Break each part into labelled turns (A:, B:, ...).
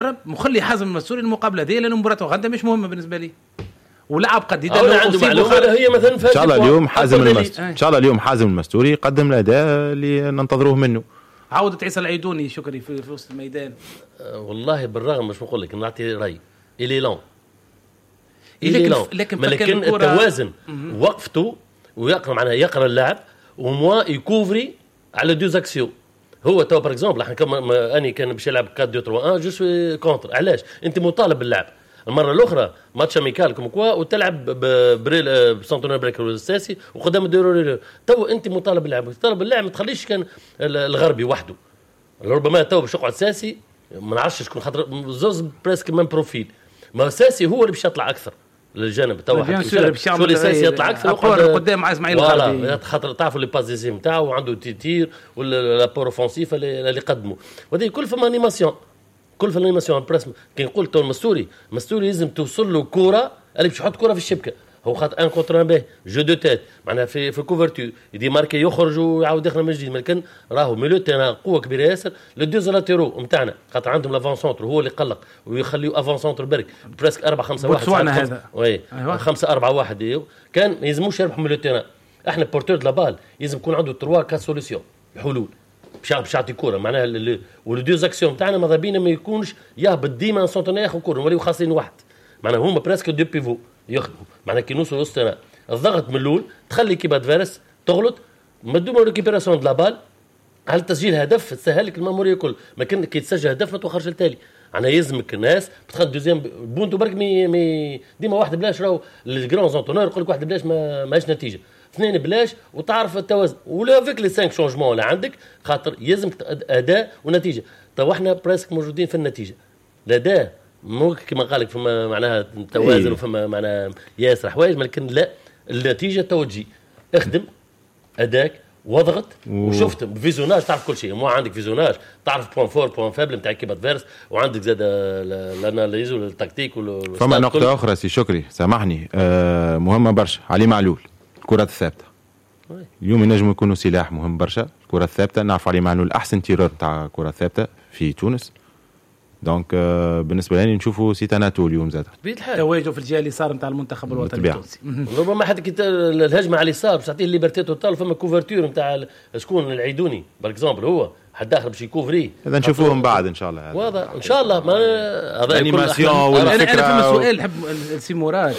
A: المدرب مخلي حازم المسؤولي المقابله دي لانه مباراته غدا مش مهمه بالنسبه لي ولعب قد
B: يدل عنده معلومه هي مثلا
C: ان شاء الله اليوم ان شاء الله اليوم حازم المستوري يقدم الاداء اللي ننتظروه منه.
A: عودة عيسى العيدوني شكري في وسط الميدان
B: والله بالرغم مش بقول لك نعطي راي إلي لون
A: لكن
B: التوازن وقفته ويقرا معناها يقرا اللاعب وموا يكوفري على دو زاكسيو. هو تو بار اكزومبل احنا اني كان باش يلعب 4 2 3 1 جو سوي كونتر. علاش انت مطالب باللعب المره الاخرى ماتش اميكال كوم كوا وتلعب بسانتونير بريكر الساسي وقدام الدوري تو انت مطالب باللعب ما تخليش كان الغربي وحده ربما تو باش يقعد ساسي ما نعرفش شكون خاطر زوز بريسك من بروفيل ما ساسي هو اللي باش يطلع اكثر للجانب تو شو اللي ساسي يطلع اكثر
A: قدام مع اسماعيل الغربي
B: خاطر تعرفوا لي بازيزي نتاعو وعنده تيتير ولا لابور اوفونسيف اللي قدموا وهذه كل فما انيماسيون كل في الانيماسيون بريس كي نقول تو المستوري لازم توصل له كره اللي باش يحط كره في الشبكه هو خاطر ان كونتر به جو دو تيت معناها في كوفرتور يدي ماركي يخرج ويعاود يخرج من جديد لكن راهو ميلو تاعنا قوه كبيره ياسر لو دوز لاتيرو نتاعنا خاطر عندهم لافون سونتر هو اللي قلق ويخليو افون سونتر برك بريسك 4 5 1
A: بوتسوانا هذا
B: وي 5 4 1 كان ما يلزموش يربح ميلو تاعنا احنا بورتور دو لا بال لازم يكون عنده 3 4 سوليسيون حلول باش يعطي كوره معناها ولو زاكسيون تاعنا ماذا بينا ما يكونش يهبط ديما سونتونير ياخذ كوره وليو خاصين واحد معناها هما بريسك دو بيفو يخدموا معناها كي نوصلوا وسطنا الضغط من الاول تخلي كيبا دفارس تغلط مدوما ريكيبيراسيون دو لا بال على تسجيل هدف تسهل لك الماموريه الكل ما كان كي تسجل هدف ما توخرش التالي معناها يلزمك الناس تدخل دوزيام بونتو برك ديما واحد بلاش راهو الجران زونتونير يقول لك واحد بلاش ماهيش نتيجه اثنين بلاش وتعرف التوازن ولا فيك لي 5 شونجمون اللي عندك خاطر يلزمك اداء ونتيجه. تو احنا بريسك موجودين في النتيجه الاداء مو كما قال لك فما معناها توازن وفما معناها ياسر حوايج لكن لا النتيجه توجي اخدم اداك واضغط وشفت فيزيوناج تعرف كل شيء مو عندك فيزيوناج تعرف بوين فور بوين فابل نتاع كيبا فيرس وعندك زاد الاناليز والتكتيك
C: فما نقطه اخرى سي شكري سامحني مهمه برشا علي معلول الكرة الثابتة اليوم ينجم يكونوا سلاح مهم برشا الكرة الثابتة نعرف علي معلول أحسن تيرور تاع الكرة الثابتة في تونس دونك بالنسبة لي نشوفوا سيتاناتو اليوم زاد
A: تواجده في الجهة اليسار نتاع المنتخب الوطني التونسي
B: ربما حتى كي الهجمة على اليسار باش تعطيه الليبرتي توتال فما كوفرتور نتاع شكون العيدوني باكزومبل هو حد اخر باش يكوفري
C: هذا نشوفوهم بعد ان شاء الله
B: واضح ان شاء الله ما
C: هذا انيماسيون والفكرة
A: انا فما سؤال نحب سي مراد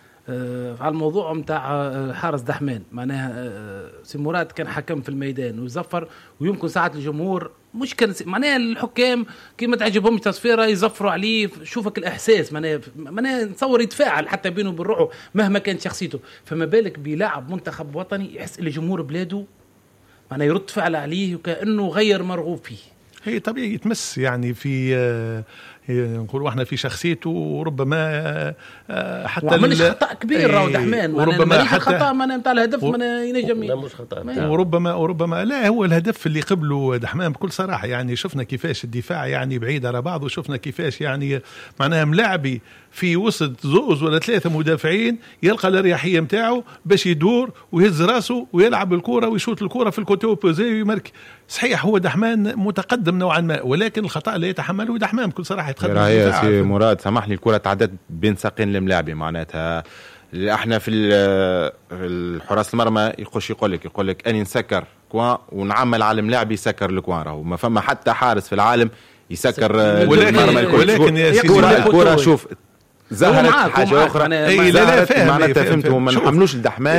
A: على الموضوع متاع حارس دحمان معناها سي مراد كان حكم في الميدان ويزفر ويمكن ساعات الجمهور مش كان معناها الحكام كيما تعجبهم تصفيره يزفروا عليه شوفك الاحساس معناها نتصور يتفاعل حتى بينه وبين روحه مهما كانت شخصيته فما بالك بيلعب منتخب وطني يحس اللي جمهور بلاده معناها يرد فعل عليه وكأنه غير مرغوب فيه
D: هي طبيعي يتمس يعني في نقول احنا في شخصيته وربما حتى
A: وعملش خطأ كبير راهو دحمان
D: وربما حتى
A: خطأ نتاع الهدف ينجم
B: لا مش خطأ
D: وربما لا هو الهدف اللي قبله دحمان بكل صراحة يعني شفنا كيفاش الدفاع يعني بعيد على بعض وشفنا كيفاش يعني معناها ملاعبي في وسط زوز ولا 3 مدافعين يلقى الاريحيه نتاعو باش يدور ويهز راسه ويلعب الكره ويشوط الكره في الكوتي اوبوزي ويمارك. صحيح هو دحمان متقدم نوعا ما ولكن الخطا لا يتحمله دحمان بكل صراحه يتقدم.
C: هي سي مراد سامحني الكره تعدت بين ساقين الملاعبي معناتها احنا في الحراس المرمى يقول لك اني نسكر كوان ونعمل على الملاعب يسكر الكوان راهو ما فما حتى حارس في العالم يسكر
D: ولكن يا سيدي
C: الكره شوف ظهرت حاجه اخرى معناتها فهمتوا ما نحملوش الدحمان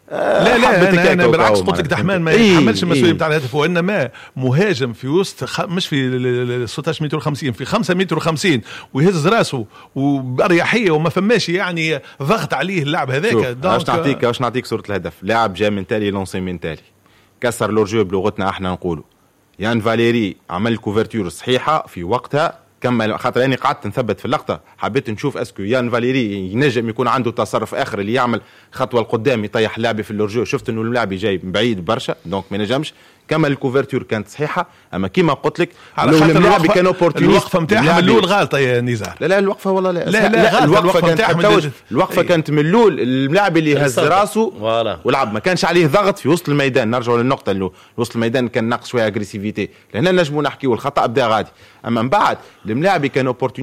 D: لا انا بالعكس قلت لك دحمان ما يتحملش المسؤوليه نتاع الهدف وانما مهاجم في وسط مش في 16 متر و50 في 5 متر و50 ويهز راسه وباريحيه وما فماش يعني ضغط عليه اللاعب هذاك.
C: واش نعطيك صوره الهدف لاعب جا من تالي لونسي من تالي كسر لورجو بلغتنا احنا نقولوا يان فاليري عمل كوفرتور صحيحه في وقتها كمل خاطر اني قعدت نثبت في اللقطه حبيت نشوف اسكو يان فاليري ينجم يكون عنده تصرف اخر اللي يعمل خطوه لقدام يطيح لاعبي في اللورجو. شفت انه اللاعب جاي بعيد برشا دونك ما نجمش كمل الكوفرتور كانت صحيحه اما كيما قلت لك
D: على خاطر اللاعب كان اوبورتونيست الوقفه نتاعها من الاول غلطه يا نزار.
C: لا الوقفه والله
D: لا
C: الوقفه كانت من الاول اللاعب اللي هز راسه ولعب ما كانش عليه ضغط في وسط الميدان. نرجعوا للنقطه اللي وسط الميدان كان ناقص شويه اغريسيفيتي لهنا نجموا نحكي والخطا بدا غادي اما من بعد الملاعب كان